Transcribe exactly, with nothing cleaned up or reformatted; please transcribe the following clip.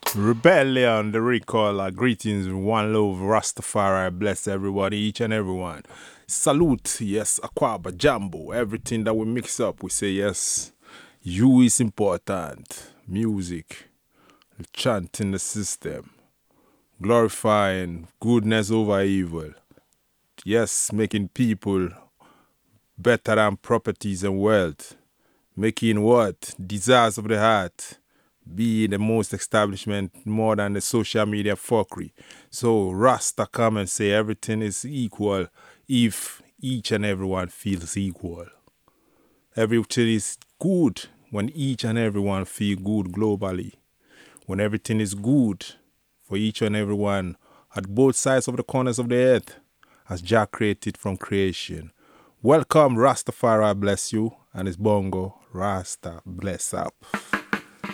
Rebellion, the recaller, greetings, one love, Rastafari, bless everybody, each and everyone. Salute, yes, Aquaba, Jambo, everything that we mix up, we say yes. You is important. Music, chanting the system, glorifying goodness over evil. Yes, making people better than properties and wealth. Making what? Desires of the heart be the most establishment more than the social media fuckery. So Rasta come and say everything is equal if each and everyone feels equal. Everything is good when each and everyone feel good globally. When everything is good for each and everyone at both sides of the corners of the earth as Jah created from creation. Welcome Rastafari bless you and his bongo Rasta bless up.